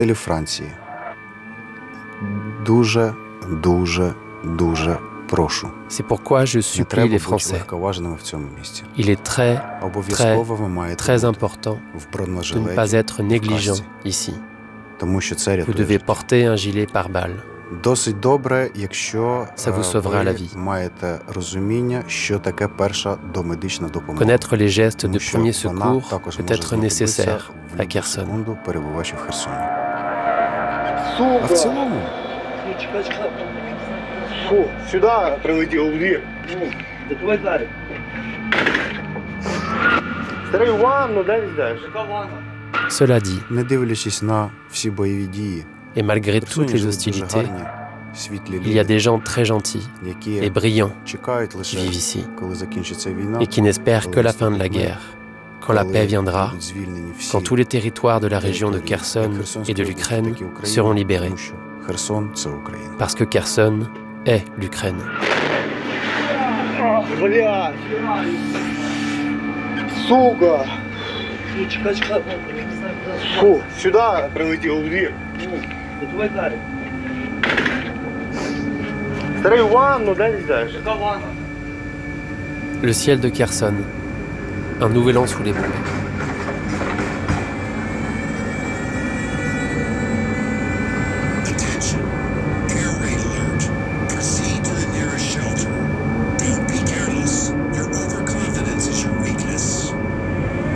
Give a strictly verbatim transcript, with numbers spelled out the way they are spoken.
жителів Франції, дуже, дуже, дуже прошу. C'est pourquoi je Не supplie треба les бути Français. легковажними в цьому місці. Il est très, Обов'язково ви маєте très бути important в de ne бронежилеті, pas être в négligent касці, ici. тому що це Vous рятує devez життя. porter un gilet pare-balles. Досить добре, якщо Ça vous е, sauvera la ви vie. маєте розуміння, що таке перша домедична допомога. Connaître les gestes Тому de що premier вона secours також peut може être знадобитися nécessaire в à будь-яку Kherson. секунду, перебуваючи в Херсоні. Сука! А в цілому, Фу, сюда прилетів у двір. Закривай двері. Старий ванну, де йдеш? Яка ванна? Cela dit, не дивлячись на всі бойові дії, et malgré в toutes Херсоні les живуть дуже hostilités, гарні, світлі il y a люди, des gens très gentils et які brillants чекають qui лише, vivent ici коли закінчиться війна, et qui n'espèrent que la fin de la guerre, quand la paix viendra, будуть звільнені всі quand tous les territoires de la région de території, Kherson як et Херсонської de області, l'Ukraine так і України, seront libérés, тому що Херсон – це Україна. parce que Kherson est l'Ukraine. Блядь! Сука! Ну, чекай, чекай, вон, я не знаю, куди. Фу, сюди прилетів у двір. Закривай двері. Старий ванну, де йдеш? Яка ванна? Le ciel de Kherson, un nouvel an sous les bombes.